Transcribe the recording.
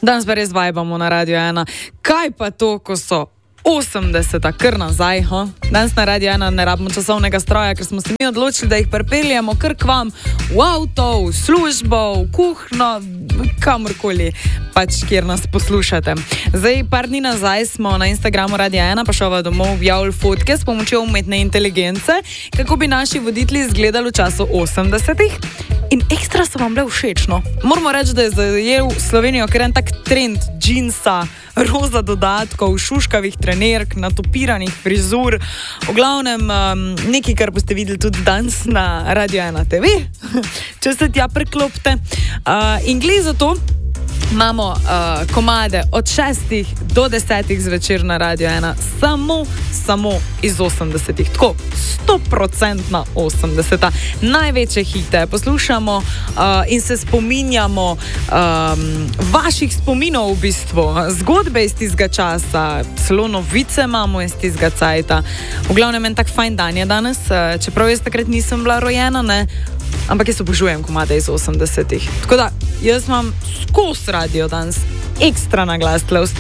Danes pa res vibamo na Radio 1. Kaj pa to, ko so 80-ta, kar nazaj, ha? Danes na Radio 1 ne rabimo časovnega stroja, ker smo se mi odločili, da jih pripeljemo kar k vam v avto, v službo, v kuhno, kamorkoli, pač kjer nas poslušate. Zdaj, par dni nazaj smo na Instagramu Radio 1 pa šova domov objavili fotke s pomočjo umetne inteligence, kako bi naši voditelji izgledali v času 80-ih. In ekstra so vam bile všeč, no. Moramo reči, da je zajel Slovenijo kar en tak trend džinsa, roza dodatkov, šuškavih trenerk, natopiranih frizur. V glavnem nekaj, kar boste videli tudi danes na Radio 1 TV, če se tja preklopite. In glede za to imamo komade od 6 do 10 zvečer na Radio 1, samo iz 80-ih. Tako, 100% 80-ta. Največje hite poslušamo in se spominjamo vaših spominov v bistvu. Zgodbe iz tistega časa, celo novice imamo iz tistega cajta. V glavnem en tak fajn dan je danes, čeprav jaz takrat nisem bila rojena, ne? Ampak jaz obožujem komade iz 80-ih. Tako da, jaz imam skozi radio danes ekstra na glas tle v